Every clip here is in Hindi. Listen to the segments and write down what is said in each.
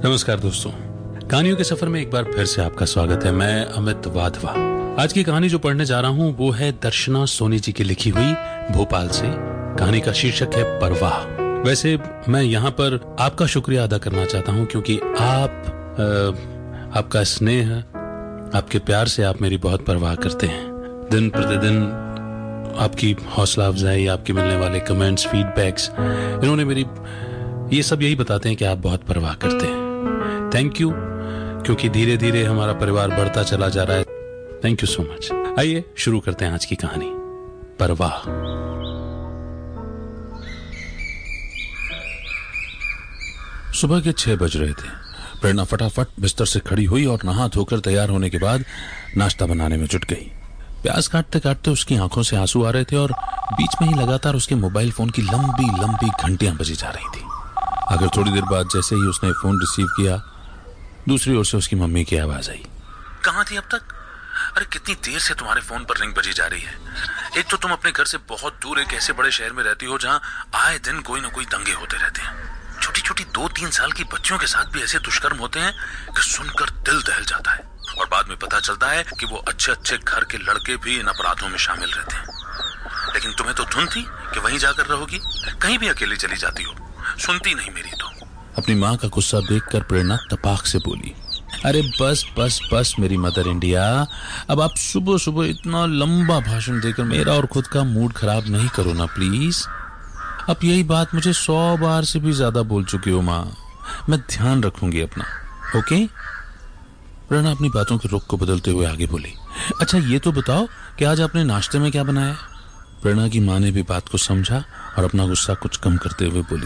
नमस्कार दोस्तों, कहानियों के सफर में एक बार फिर से आपका स्वागत है। मैं अमित वाधवा। आज की कहानी जो पढ़ने जा रहा हूं वो है दर्शना सोनी जी की लिखी हुई, भोपाल से। कहानी का शीर्षक है परवाह। वैसे मैं यहाँ पर आपका शुक्रिया अदा करना चाहता हूँ क्योंकि आपका स्नेह, आपके प्यार से आप मेरी बहुत परवाह करते हैं। दिन प्रतिदिन आपकी हौसला अफजाई, आपके मिलने वाले कमेंट्स, फीडबैक्स, इन्होंने मेरी ये सब यही बताते हैं कि आप बहुत परवाह करते हैं। थैंक यू, क्योंकि धीरे धीरे हमारा परिवार बढ़ता चला जा रहा है। Thank you so much. आइए शुरू करते हैं आज की कहानी, परवाह। सुबह के 6 बज रहे थे। प्रेरणा फटाफट बिस्तर से खड़ी हुई और नहा धोकर तैयार होने के बाद नाश्ता बनाने में जुट गई। प्याज काटते काटते उसकी आंखों से आंसू आ रहे थे और बीच में ही लगातार उसके मोबाइल फोन की लंबी लंबी घंटियां बजी जा रही थी। आखिर थोड़ी देर बाद जैसे ही उसने फोन रिसीव किया, दूसरी ओर से उसकी मम्मी की आवाज आई। कहाँ थी अब तक? अरे कितनी देर से तुम्हारे फोन पर रिंग बजी जा रही है। एक तो तुम अपने घर से बहुत दूर एक ऐसे बड़े शहर में रहती हो जहाँ आए दिन कोई ना कोई दंगे होते रहते हैं। छोटी छोटी 2-3 साल की बच्चियों के साथ भी ऐसे दुष्कर्म होते हैं कि सुनकर दिल दहल जाता है। और बाद में पता चलता है कि वो अच्छे अच्छे घर के लड़के भी इन अपराधों में शामिल रहते हैं। लेकिन तुम्हें तो धुन थी कि वहीं जाकर रहोगी, कहीं भी अकेली चली जाती हो, सुनती नहीं मेरी तो। अपनी माँ का गुस्सा देखकर प्रेरणा तपाक से बोली, अरे बस बस बस मेरी मदर इंडिया, अब आप सुबह सुबह इतना लंबा भाषण देकर मेरा और खुद का मूड खराब नहीं करो ना प्लीज। अब यही बात मुझे 100 बार से भी ज्यादा बोल चुकी हो माँ, मैं ध्यान रखूंगी अपना, ओके? प्रेरणा अपनी बातों के रुख को बदलते हुए आगे बोली, अच्छा ये तो बताओ कि आज आपने नाश्ते में क्या बनाया? प्रेरणा की माँ ने भी बात को समझा और अपना गुस्सा कुछ कम करते हुए बोली,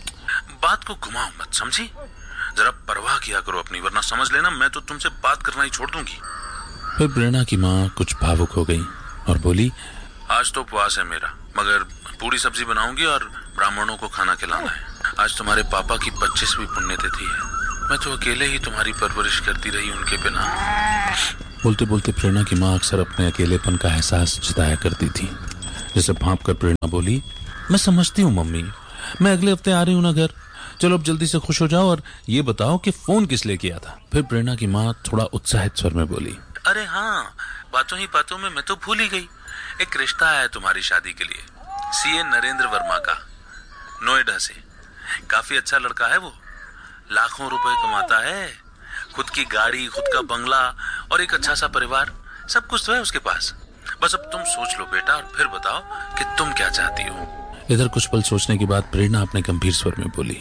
बात को घुमाओ मत, समझी? जरा परवाह किया करो अपनी, वरना समझ लेना मैं तो तुमसे बात करना ही छोड़ दूंगी। फिर प्रेरणा की माँ कुछ भावुक हो गई और बोली, आज तो उपवास है मेरा, मगर पूरी सब्जी बनाऊंगी और ब्राह्मणों को खाना खिलाना है। आज तुम्हारे पापा की 25वीं पुण्यतिथि है। मैं तो अकेले ही तुम्हारी परवरिश करती रही उनके बिना। बोलते बोलते प्रेरणा की माँ अक्सर अपने अकेलेपन का एहसास जताया करती थी। जिसे भांप कर प्रेरणा बोली, मैं समझती हूँ मम्मी, मैं अगले हफ्ते आ रही हूँ ना घर। चलो अब जल्दी से खुश हो जाओ और ये बताओ कि फोन किस लिए किया था? फिर प्रेरणा की माँ थोड़ा उत्साहित स्वर में बोली, अरे हाँ, बातों ही बातों में मैं तो भूल ही गई। एक रिश्ता आया तुम्हारी शादी के लिए, सीए नरेंद्र वर्मा का, नोएडा से। काफी अच्छा लड़का है वो, लाखों रुपए कमाता है, खुद की गाड़ी, खुद का बंगला और एक अच्छा सा परिवार, सब कुछ तो है उसके पास। बस अब तुम सोच लो बेटा और फिर बताओ कि तुम क्या चाहती हो। इधर कुछ पल सोचने के बाद प्रेरणा अपने गंभीर स्वर में बोली,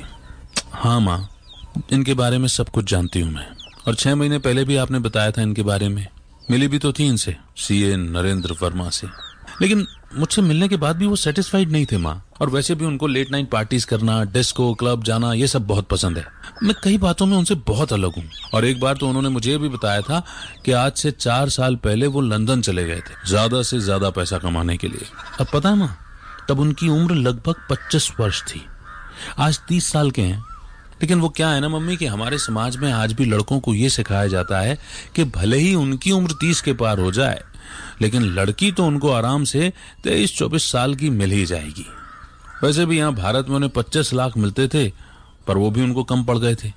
हाँ माँ, इनके बारे में सब कुछ जानती हूँ मैं, और 6 महीने पहले भी आपने बताया था इनके बारे में। मिली भी तो थी इनसे, सीए नरेंद्र वर्मा से। लेकिन मुझसे मिलने के बाद भी वो सेटिस्फाइड नहीं थे माँ। और वैसे भी उनको लेट नाइट पार्टीज करना, डिस्को क्लब जाना, ये सब बहुत पसंद है। मैं कई बातों में उनसे बहुत अलग हूँ। और एक बार तो उन्होंने मुझे भी बताया था कि आज से 4 साल पहले वो लंदन चले गए थे ज्यादा से ज्यादा पैसा कमाने के लिए। अब पता है माँ, तब उनकी उम्र लगभग 25 वर्ष थी। आज 30 साल के हैं। लेकिन वो क्या है ना मम्मी कि हमारे समाज में आज भी लड़कों को ये सिखाया जाता है कि भले ही उनकी उम्र 30 के पार हो जाए, लेकिन लड़की तो उनको आराम से 23-24 साल की मिल ही जाएगी। वैसे भी यहाँ भारत में उन्हें 25 लाख मिलते थे, पर वो भी उनको कम पड़ गए थे।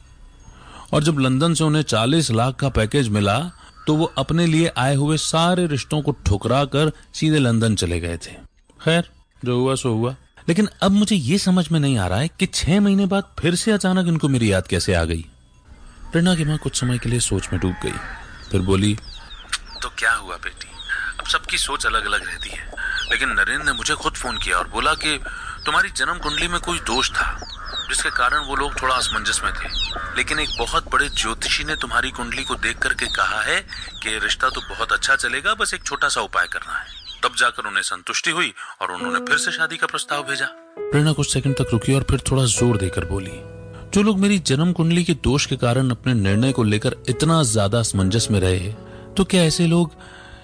और जब लंदन से उन्हें 40 लाख का पैकेज मिला तो वो अपने लिए आए हुए सारे रिश्तों को ठुकरा कर सीधे लंदन चले गए थे। खैर, जो हुआ सो हुआ। लेकिन अब मुझे ये समझ में नहीं आ रहा है कि 6 महीने बाद फिर से अचानक इनको मेरी याद कैसे आ गई। प्रेरणा की माँ कुछ समय के लिए सोच में डूब गई, फिर बोली, तो क्या हुआ बेटी, अब सबकी सोच अलग अलग रहती है। लेकिन नरेंद्र ने मुझे खुद फोन किया और बोला कि तुम्हारी जन्म कुंडली में कोई दोष था, जिसके कारण वो लोग थोड़ा असमंजस में थे। लेकिन एक बहुत बड़े ज्योतिषी ने तुम्हारी कुंडली को देख करके कहा है कि रिश्ता तो बहुत अच्छा चलेगा, बस एक छोटा सा उपाय करना है। तब जाकर उन्हें संतुष्टि हुई और उन्होंने फिर से शादी का प्रस्ताव भेजा। प्रेरणा कुछ सेकंड तक रुकी और फिर थोड़ा जोर देकर बोली, जो लोग मेरी जन्म कुंडली के दोष के कारण अपने निर्णय को लेकर इतना ज्यादा असमंजस में रहे, तो क्या ऐसे लोग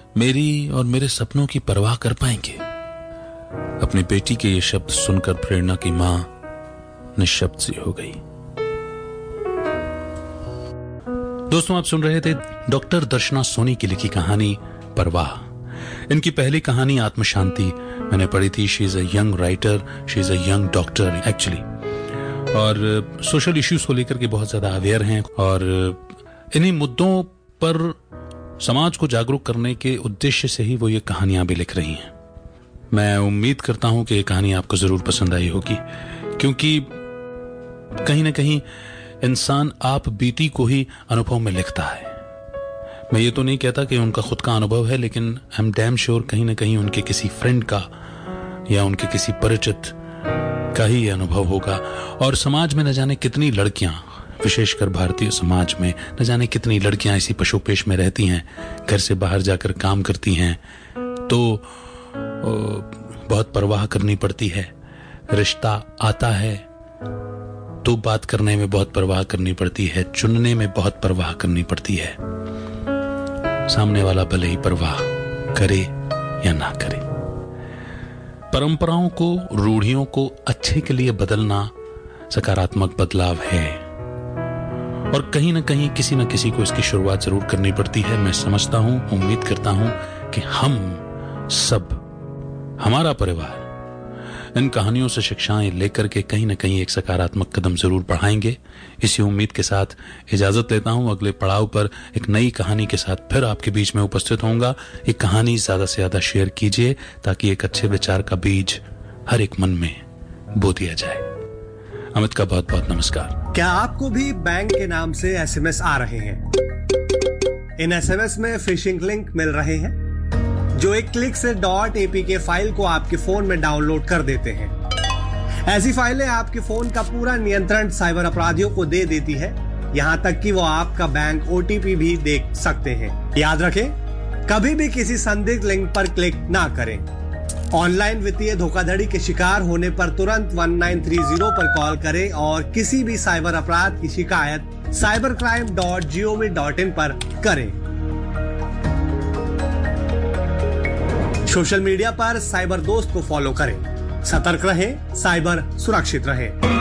मेरी और मेरे सपनों की परवाह कर पाएंगे? अपनी बेटी के ये शब्द सुनकर प्रेरणा की मां निःशब्द सी हो गई। दोस्तों, आप सुन रहे थे डॉक्टर दर्शना सोनी की लिखी कहानी परवाह। इनकी पहली कहानी आत्मशांति मैंने पढ़ी थी। She is a young writer, she is a young doctor actually. और सोशल इश्यूज को लेकर के बहुत ज्यादा अवेयर हैं और इन्हीं मुद्दों पर समाज को जागरूक करने के उद्देश्य से ही वो ये कहानियां भी लिख रही हैं। मैं उम्मीद करता हूं कि ये कहानी आपको जरूर पसंद आई होगी, क्योंकि कहीं ना कहीं इंसान आप बीती को ही अनुभव में लिखता है। मैं ये तो नहीं कहता कि उनका खुद का अनुभव है, लेकिन आई एम डैम श्योर कहीं ना कहीं उनके किसी फ्रेंड का या उनके किसी परिचित का ही ये अनुभव होगा। और समाज में न जाने कितनी लड़कियां, विशेषकर भारतीय समाज में न जाने कितनी लड़कियां इसी पशुपेश में रहती हैं, घर से बाहर जाकर काम करती हैं तो बहुत परवाह करनी पड़ती है। रिश्ता आता है तो बात करने में बहुत परवाह करनी पड़ती है, चुनने में बहुत परवाह करनी पड़ती है। सामने वाला भले ही परवाह करे या ना करे। परंपराओं को, रूढ़ियों को अच्छे के लिए बदलना सकारात्मक बदलाव है और कहीं ना कहीं किसी न किसी को इसकी शुरुआत जरूर करनी पड़ती है। मैं समझता हूं, उम्मीद करता हूं कि हम सब, हमारा परिवार इन कहानियों से शिक्षाएं लेकर के कहीं ना कहीं एक सकारात्मक कदम जरूर बढ़ाएंगे। इसी उम्मीद के साथ इजाजत लेता हूं। अगले पड़ाव पर एक नई कहानी के साथ फिर आपके बीच में उपस्थित होऊंगा। ये कहानी ज्यादा से ज्यादा शेयर कीजिए ताकि एक अच्छे विचार का बीज हर एक मन में बो दिया जाए। अमित का बहुत बहुत नमस्कार। क्या आपको भी बैंक के नाम से एसएमएस आ रहे हैं? इन एसएमएस में फिशिंग लिंक मिल रहे हैं जो एक क्लिक से .apk फाइल को आपके फोन में डाउनलोड कर देते हैं। ऐसी फाइलें आपके फोन का पूरा नियंत्रण साइबर अपराधियों को दे देती है, यहां तक कि वो आपका बैंक ओटीपी भी देख सकते हैं। याद रखें, कभी भी किसी संदिग्ध लिंक पर क्लिक ना करें। ऑनलाइन वित्तीय धोखाधड़ी के शिकार होने पर तुरंत 1930 पर कॉल करें और किसी भी साइबर अपराध की शिकायत cybercrime.gov.in पर करें। सोशल मीडिया पर साइबर दोस्त को फॉलो करें। सतर्क रहें, साइबर सुरक्षित रहें।